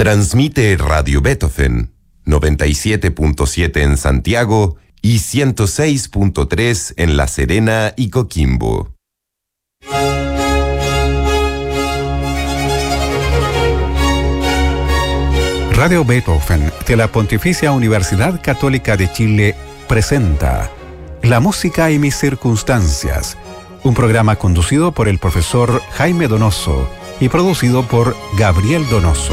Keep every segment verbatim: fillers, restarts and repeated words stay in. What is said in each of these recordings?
Transmite Radio Beethoven, noventa y siete punto siete en Santiago y ciento seis punto tres en La Serena y Coquimbo. Radio Beethoven de la Pontificia Universidad Católica de Chile presenta La música y mis circunstancias, un programa conducido por el profesor Jaime Donoso y producido por Gabriel Donoso.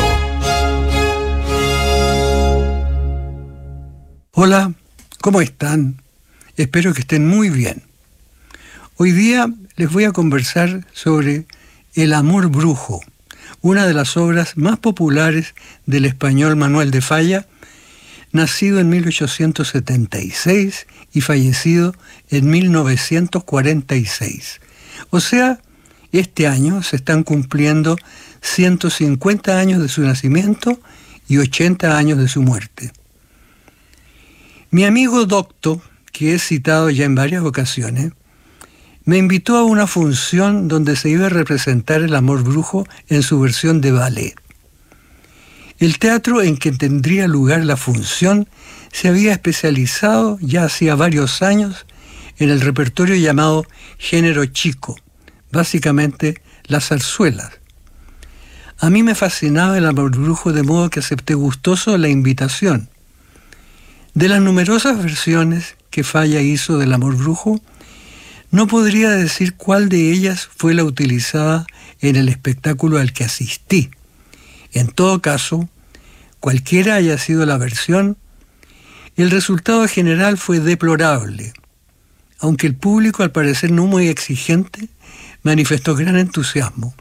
Hola, ¿cómo están? Espero que estén muy bien. Hoy día les voy a conversar sobre El amor brujo, una de las obras más populares del español Manuel de Falla, nacido en mil ochocientos setenta y seis y fallecido en mil novecientos cuarenta y seis. O sea, este año se están cumpliendo ciento cincuenta años de su nacimiento y ochenta años de su muerte. Mi amigo Docto, que he citado ya en varias ocasiones, me invitó a una función donde se iba a representar el amor brujo en su versión de ballet. El teatro en que tendría lugar la función se había especializado ya hacía varios años en el repertorio llamado género chico, básicamente las zarzuelas. A mí me fascinaba el amor brujo, de modo que acepté gustoso la invitación. De las numerosas versiones que Falla hizo del amor brujo, no podría decir cuál de ellas fue la utilizada en el espectáculo al que asistí. En todo caso, cualquiera haya sido la versión, el resultado general fue deplorable, aunque el público, al parecer no muy exigente, manifestó gran entusiasmo.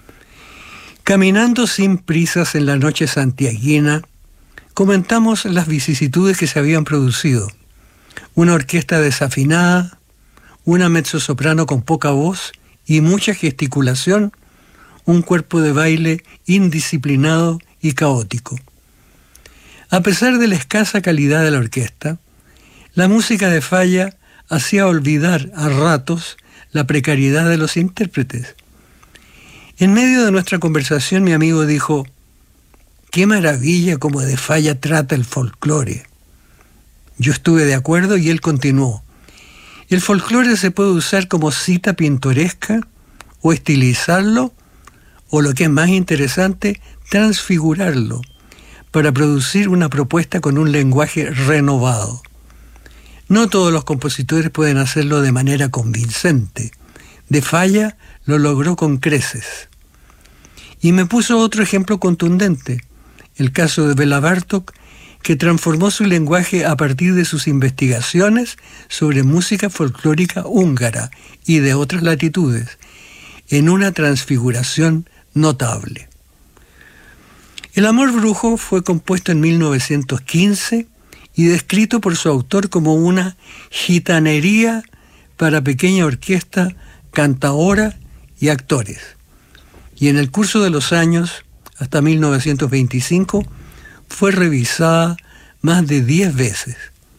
Caminando sin prisas en la noche santiaguina, comentamos las vicisitudes que se habían producido. Una orquesta desafinada, una mezzosoprano con poca voz y mucha gesticulación, un cuerpo de baile indisciplinado y caótico. A pesar de la escasa calidad de la orquesta, la música de Falla hacía olvidar a ratos la precariedad de los intérpretes. En medio de nuestra conversación, mi amigo dijo: «Qué maravilla como de Falla trata el folclore». Yo estuve de acuerdo y él continuó: «El folclore se puede usar como cita pintoresca o estilizarlo, o lo que es más interesante, transfigurarlo, para producir una propuesta con un lenguaje renovado. No todos los compositores pueden hacerlo de manera convincente. De Falla lo logró con creces». Y me puso otro ejemplo contundente, el caso de Béla Bartók, que transformó su lenguaje a partir de sus investigaciones sobre música folclórica húngara y de otras latitudes, en una transfiguración notable. El amor brujo fue compuesto en mil novecientos quince y descrito por su autor como una gitanería para pequeña orquesta, cantaora y actores. Y en el curso de los años, hasta mil novecientos veinticinco, fue revisada más de diez veces.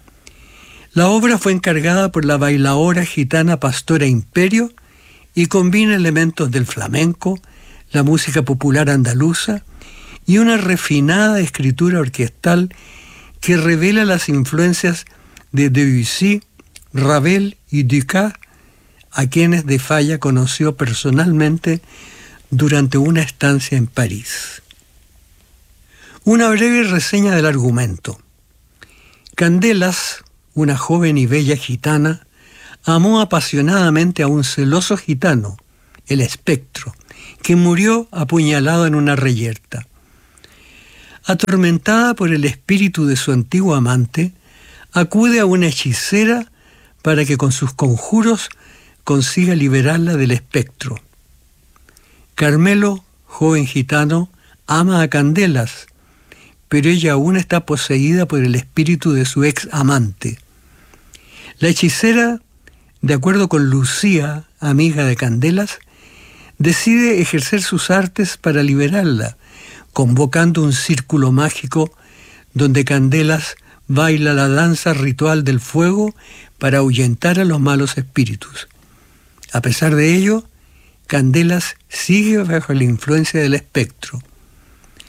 La obra fue encargada por la bailaora gitana Pastora Imperio y combina elementos del flamenco, la música popular andaluza y una refinada escritura orquestal que revela las influencias de Debussy, Ravel y Dukas, a quienes de Falla conoció personalmente durante una estancia en París. Una breve reseña del argumento. Candelas, una joven y bella gitana, amó apasionadamente a un celoso gitano, el espectro, que murió apuñalado en una reyerta. Atormentada por el espíritu de su antiguo amante, acude a una hechicera para que con sus conjuros consiga liberarla del espectro. Carmelo, joven gitano, ama a Candelas, pero ella aún está poseída por el espíritu de su ex amante. La hechicera, de acuerdo con Lucía, amiga de Candelas, decide ejercer sus artes para liberarla, convocando un círculo mágico donde Candelas baila la danza ritual del fuego para ahuyentar a los malos espíritus. A pesar de ello, Candelas sigue bajo la influencia del espectro.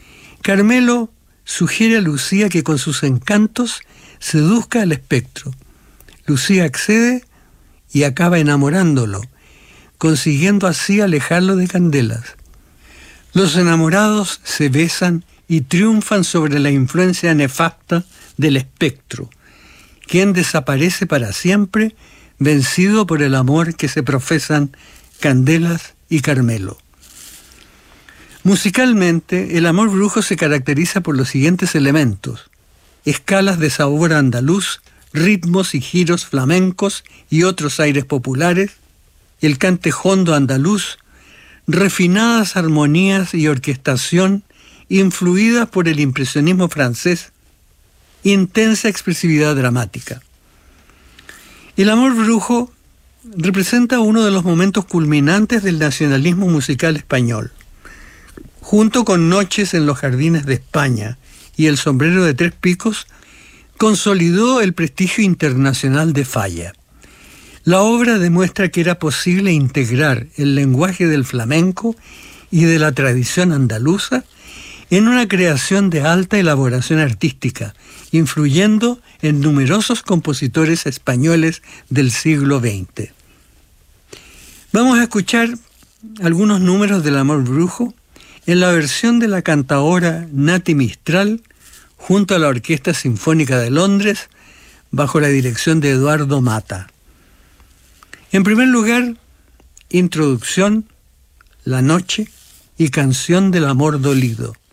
Carmelo sugiere a Lucía que con sus encantos seduzca al espectro. Lucía accede y acaba enamorándolo, consiguiendo así alejarlo de Candelas. Los enamorados se besan y triunfan sobre la influencia nefasta del espectro, quien desaparece para siempre, vencido por el amor que se profesan Candelas y Carmelo. Musicalmente, El amor brujo se caracteriza por los siguientes elementos: escalas de sabor andaluz, ritmos y giros flamencos y otros aires populares, el cante jondo andaluz, refinadas armonías y orquestación influidas por el impresionismo francés, intensa expresividad dramática. El amor brujo representa uno de los momentos culminantes del nacionalismo musical español. Junto con Noches en los jardines de España y El sombrero de tres picos, consolidó el prestigio internacional de Falla. La obra demuestra que era posible integrar el lenguaje del flamenco y de la tradición andaluza en una creación de alta elaboración artística, influyendo en numerosos compositores españoles del siglo veinte. Vamos a escuchar algunos números del Amor Brujo en la versión de la cantaora Nati Mistral junto a la Orquesta Sinfónica de Londres bajo la dirección de Eduardo Mata. En primer lugar, introducción, La noche y Canción del amor dolido.